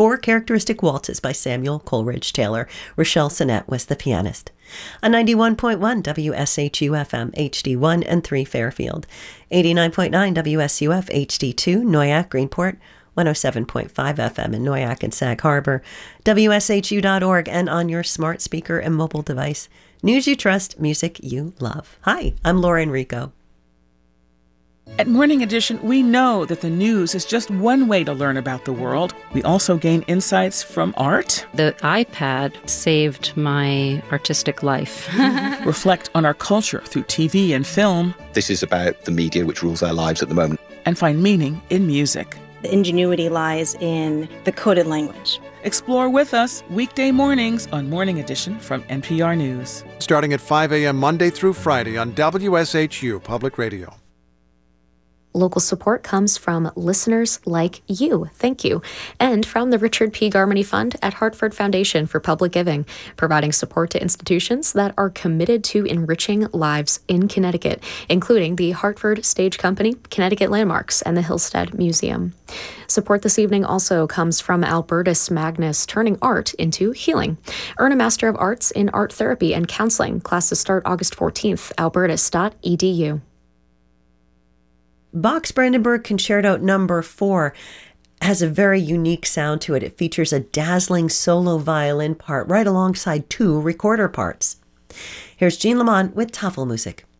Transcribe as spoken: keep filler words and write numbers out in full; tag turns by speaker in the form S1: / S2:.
S1: Four Characteristic Waltzes by Samuel Coleridge Taylor. Rochelle Sinnett was the pianist. On ninety-one point one W S H U F M H D one and three Fairfield. eighty-nine point nine W S U F H D two Noyac Greenport. one oh seven point five F M in Noyac and Sag Harbor. W S H U dot org and on your smart speaker and mobile device. News you trust, music you love. Hi, I'm Laura Enrico.
S2: At Morning Edition, we know that the news is just one way to learn about the world. We also gain insights from art.
S3: The iPad saved my artistic life.
S2: Reflect on our culture through T V and film.
S4: This is about the media which rules our lives at the moment.
S2: And find meaning in music.
S5: The ingenuity lies in the coded language.
S2: Explore with us weekday mornings on Morning Edition from N P R News.
S6: Starting at five a.m. Monday through Friday on W S H U Public Radio.
S7: Local support comes from listeners like you. Thank you. And from the Richard P. Garmany Fund at Hartford Foundation for Public Giving, providing support to institutions that are committed to enriching lives in Connecticut, including the Hartford Stage Company, Connecticut Landmarks, and the Hillstead Museum. Support this evening also comes from Albertus Magnus, turning art into healing. Earn a Master of Arts in Art Therapy and Counseling. Classes start August fourteenth, albertus dot e d u.
S1: Bach's Brandenburg Concerto Number four has a very unique sound to it. It features a dazzling solo violin part right alongside two recorder parts. Here's Jean Lamont with Tafelmusik.